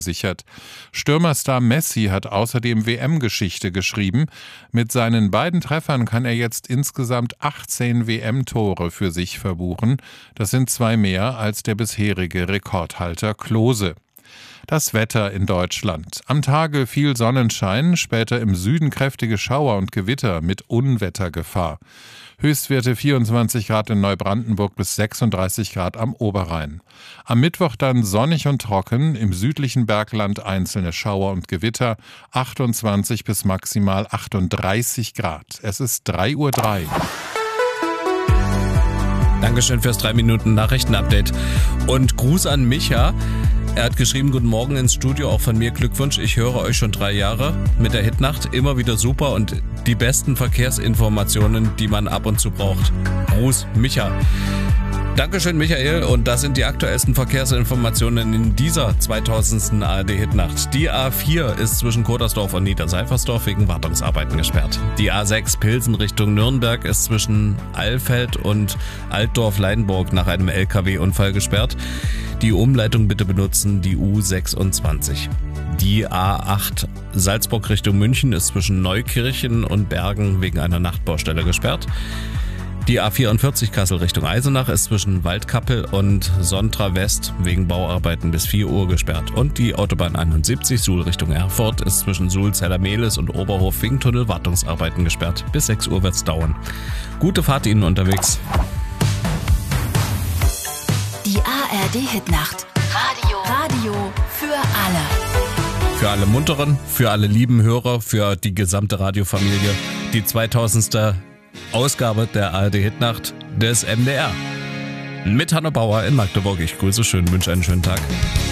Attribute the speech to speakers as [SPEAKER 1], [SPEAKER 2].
[SPEAKER 1] sichert. Stürmerstar Messi hat außerdem WM-Geschichte geschrieben. Mit seinen beiden Treffern kann er jetzt insgesamt 18 WM-Tore für sich verbuchen. Das sind 2 mehr als der bisherige Rekordhalter Klose. Das Wetter in Deutschland. Am Tage viel Sonnenschein, später im Süden kräftige Schauer und Gewitter mit Unwettergefahr. Höchstwerte 24 Grad in Neubrandenburg bis 36 Grad am Oberrhein. Am Mittwoch dann sonnig und trocken, im südlichen Bergland einzelne Schauer und Gewitter, 28 bis maximal 38 Grad. Es ist 3:03 Uhr.
[SPEAKER 2] Dankeschön fürs 3-Minuten-Nachrichten-Update. Und Gruß an Micha. Er hat geschrieben, guten Morgen ins Studio, auch von mir Glückwunsch. Ich höre euch schon 3 Jahre mit der Hitnacht. Immer wieder super und die besten Verkehrsinformationen, die man ab und zu braucht. Gruß, Micha. Dankeschön, Michael. Und das sind die aktuellsten Verkehrsinformationen in dieser 2000. ARD-Hitnacht. Die A4 ist zwischen Kodersdorf und Niederseifersdorf wegen Wartungsarbeiten gesperrt. Die A6 Pilsen Richtung Nürnberg ist zwischen Alfeld und Altdorf-Leidenburg nach einem LKW-Unfall gesperrt. Die Umleitung bitte benutzen, die U26. Die A8 Salzburg Richtung München ist zwischen Neukirchen und Bergen wegen einer Nachtbaustelle gesperrt. Die A44 Kassel Richtung Eisenach ist zwischen Waldkappel und Sontra West wegen Bauarbeiten bis 4 Uhr gesperrt. Und die Autobahn 71 Suhl Richtung Erfurt ist zwischen Suhl, Zellermehlis und Oberhof wegen Tunnelwartungsarbeiten gesperrt. Bis 6 Uhr wird's dauern. Gute Fahrt Ihnen unterwegs.
[SPEAKER 3] Die ARD-Hitnacht. Radio für alle.
[SPEAKER 2] Für alle munteren, für alle lieben Hörer, für die gesamte Radiofamilie. Die 2000. Ausgabe der ARD-Hitnacht des MDR. Mit Hanno Bauer in Magdeburg. Ich grüße schön, wünsche einen schönen Tag.